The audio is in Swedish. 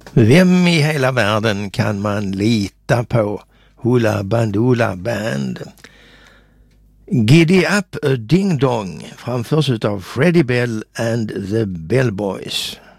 Vem i hela världen kan man lita på? Hoola Bandoola Band. Giddy Up a Ding Dong framförs av Freddie Bell and the Bell Boys.